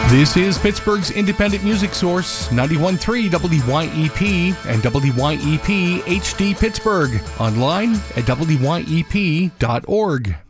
This is Pittsburgh's independent music source, 91.3 WYEP and WYEP HD Pittsburgh. Online at WYEP.org.